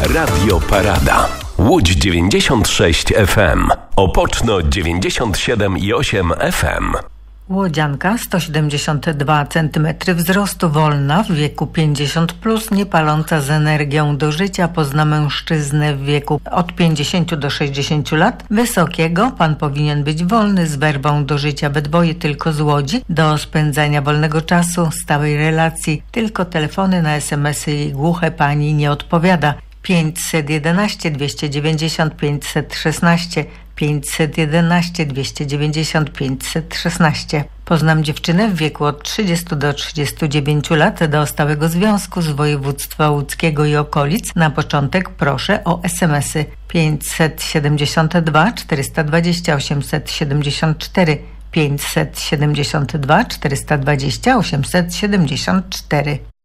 Radio Parada. Łódź 96 FM. Opoczno 97,8 FM. Łodzianka 172 cm wzrostu, wolna, w wieku 50+, nie paląca z energią do życia, pozna mężczyznę w wieku od 50 do 60 lat. Wysokiego, pan powinien być wolny, z werbą do życia we dwoje, tylko z Łodzi, do spędzania wolnego czasu, stałej relacji, tylko telefony, na SMS-y i głuche pani nie odpowiada. 511 290 516 511 290 516. Poznam dziewczynę w wieku od 30 do 39 lat do stałego związku z województwa łódzkiego i okolic. Na początek proszę o SMS-y 572 420 874 572 420 874.